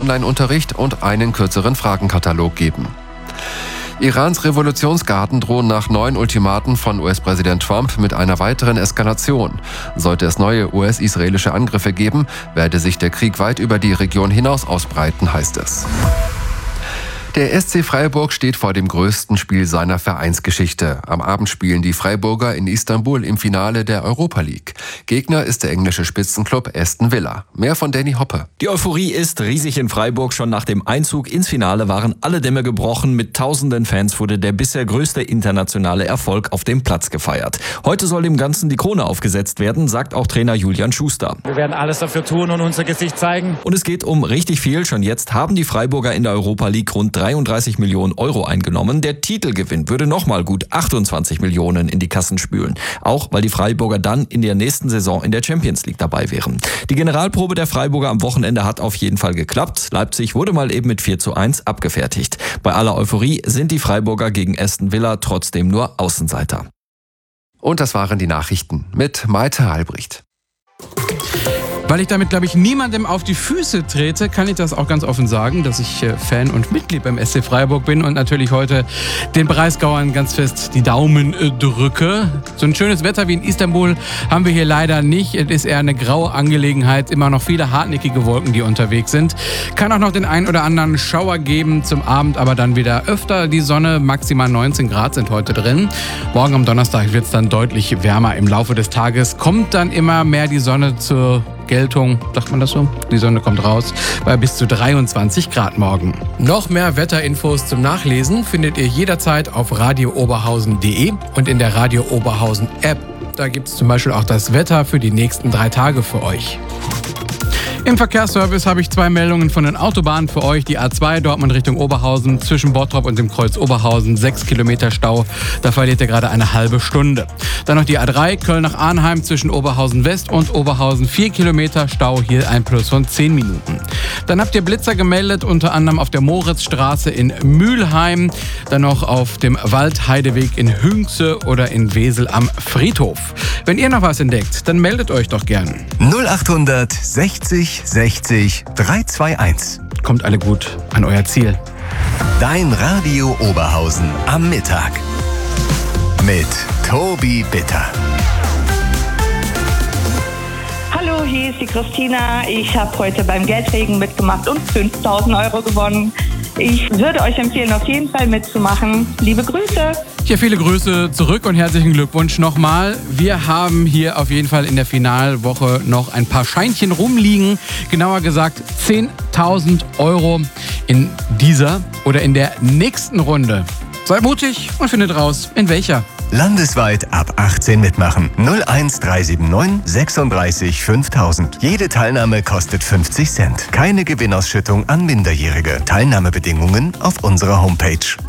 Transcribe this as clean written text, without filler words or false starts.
Online-Unterricht und einen kürzeren Fragenkatalog geben. Irans Revolutionsgarden drohen nach neuen Ultimaten von US-Präsident Trump mit einer weiteren Eskalation. Sollte es neue US-israelische Angriffe geben, werde sich der Krieg weit über die Region hinaus ausbreiten, heißt es. Der SC Freiburg steht vor dem größten Spiel seiner Vereinsgeschichte. Am Abend spielen die Freiburger in Istanbul im Finale der Europa League. Gegner ist der englische Spitzenklub Aston Villa. Mehr von Danny Hoppe. Die Euphorie ist riesig in Freiburg. Schon nach dem Einzug ins Finale waren alle Dämme gebrochen. Mit tausenden Fans wurde der bisher größte internationale Erfolg auf dem Platz gefeiert. Heute soll dem Ganzen die Krone aufgesetzt werden, sagt auch Trainer Julian Schuster. Wir werden alles dafür tun und unser Gesicht zeigen. Und es geht um richtig viel. Schon jetzt haben die Freiburger in der Europa League rund 33 Millionen Euro eingenommen. Der Titelgewinn würde nochmal gut 28 Millionen in die Kassen spülen. Auch weil die Freiburger dann in der nächsten Saison in der Champions League dabei wären. Die Generalprobe der Freiburger am Wochenende hat auf jeden Fall geklappt. Leipzig wurde mal eben mit 4:1 abgefertigt. Bei aller Euphorie sind die Freiburger gegen Aston Villa trotzdem nur Außenseiter. Und das waren die Nachrichten mit Maite Albrecht. Weil ich damit, glaube ich, niemandem auf die Füße trete, kann ich das auch ganz offen sagen, dass ich Fan und Mitglied beim SC Freiburg bin und natürlich heute den Breisgauern ganz fest die Daumen drücke. So ein schönes Wetter wie in Istanbul haben wir hier leider nicht. Es ist eher eine graue Angelegenheit, immer noch viele hartnäckige Wolken, die unterwegs sind. Kann auch noch den einen oder anderen Schauer geben, zum Abend aber dann wieder öfter die Sonne. Maximal 19 Grad sind heute drin. Morgen am Donnerstag wird es dann deutlich wärmer. Im Laufe des Tages kommt dann immer mehr die Sonne zur Geltung, sagt man das so? Die Sonne kommt raus bei bis zu 23 Grad morgen. Noch mehr Wetterinfos zum Nachlesen findet ihr jederzeit auf radiooberhausen.de und in der Radio Oberhausen App. Da gibt es zum Beispiel auch das Wetter für die nächsten 3 Tage für euch. Im Verkehrsservice habe ich 2 Meldungen von den Autobahnen für euch. Die A2 Dortmund Richtung Oberhausen zwischen Bottrop und dem Kreuz Oberhausen 6 Kilometer Stau. Da verliert ihr gerade eine halbe Stunde. Dann noch die A3 Köln nach Arnheim zwischen Oberhausen West und Oberhausen 4 Kilometer Stau. Hier ein Plus von 10 Minuten. Dann habt ihr Blitzer gemeldet, unter anderem auf der Moritzstraße in Mülheim. Dann noch auf dem Waldheideweg in Hünxe oder in Wesel am Friedhof. Wenn ihr noch was entdeckt, dann meldet euch doch gern. 0800 60 60 321. Kommt alle gut an euer Ziel. Dein Radio Oberhausen am Mittag. Mit Tobi Bitter. Hallo, hier ist die Christina. Ich habe heute beim Geldregen mitgemacht und 5.000 Euro gewonnen. Ich würde euch empfehlen, auf jeden Fall mitzumachen. Liebe Grüße. Ja, viele Grüße zurück und herzlichen Glückwunsch nochmal. Wir haben hier auf jeden Fall in der Finalwoche noch ein paar Scheinchen rumliegen. Genauer gesagt 10.000 Euro in dieser oder in der nächsten Runde. Seid mutig und findet raus, in welcher. Landesweit ab 18 mitmachen. 01379 36 5000. Jede Teilnahme kostet 50 Cent. Keine Gewinnausschüttung an Minderjährige. Teilnahmebedingungen auf unserer Homepage.